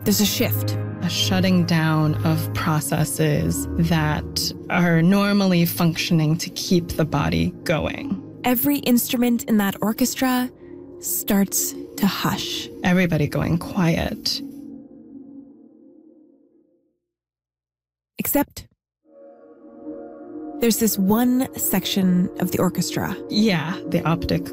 There's a shift. A shutting down of processes that are normally functioning to keep the body going. Every instrument in that orchestra starts to hush. Everybody going quiet. Except there's this one section of the orchestra. Yeah, the optic